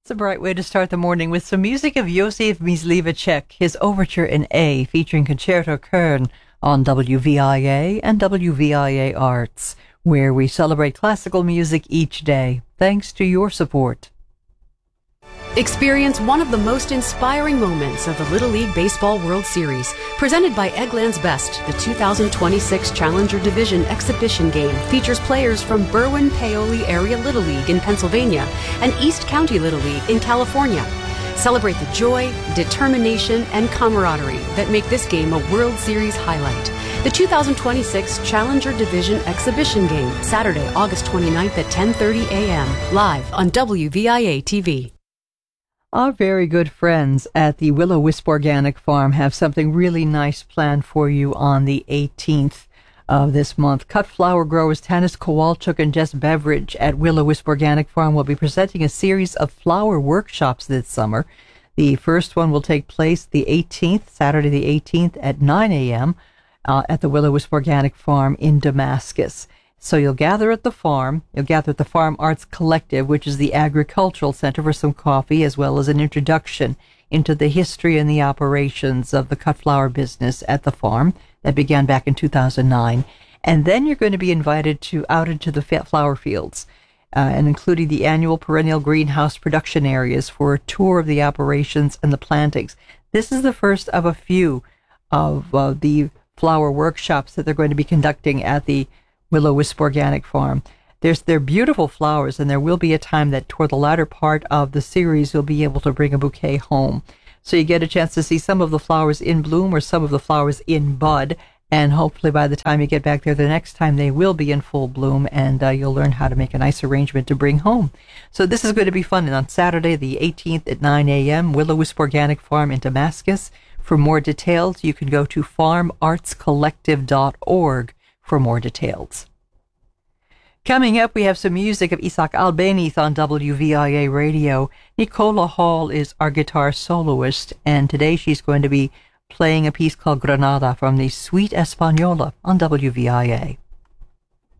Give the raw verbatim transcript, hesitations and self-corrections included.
It's a bright way to start the morning with some music of Josef Myslivacek, his overture in A, featuring Concerto Kern on W V I A and W V I A Arts, where we celebrate classical music each day, thanks to your support. Experience one of the most inspiring moments of the Little League Baseball World Series, presented by Eggland's Best. The two thousand twenty-six Challenger Division exhibition game features players from Berwyn-Paoli Area Little League in Pennsylvania and East County Little League in California. Celebrate the joy, determination, and camaraderie that make this game a World Series highlight. The two thousand twenty-six Challenger Division exhibition game, Saturday, August twenty-ninth at ten thirty a.m., live on W V I A T V. Our very good friends at the Will-O-Wisp Organic Farm have something really nice planned for you on the eighteenth of this month. Cut flower growers Tanis Kowalchuk and Jess Beveridge at Will-O-Wisp Organic Farm will be presenting a series of flower workshops this summer. The first one will take place the eighteenth, Saturday the eighteenth at nine a.m. Uh, at the Will-O-Wisp Organic Farm in Damascus. So you'll gather at the farm, you'll gather at the Farm Arts Collective, which is the agricultural center, for some coffee, as well as an introduction into the history and the operations of the cut flower business at the farm that began back in two thousand nine. And then you're going to be invited to out into the flower fields, uh, and including the annual perennial greenhouse production areas for a tour of the operations and the plantings. This is the first of a few of uh, the flower workshops that they're going to be conducting at the Will-O-Wisp Organic Farm. There's they're beautiful flowers, and there will be a time that toward the latter part of the series you'll be able to bring a bouquet home. So you get a chance to see some of the flowers in bloom or some of the flowers in bud, and hopefully by the time you get back there the next time they will be in full bloom, and uh, you'll learn how to make a nice arrangement to bring home. So this is going to be fun, and on Saturday the eighteenth at nine a.m., Will-O-Wisp Organic Farm in Damascus. For more details, you can go to farm arts collective dot org for more details. Coming up, we have some music of Isaac Albeniz on W V I A Radio. Nicola Hall is our guitar soloist, and today she's going to be playing a piece called Granada from the Suite Española on W V I A.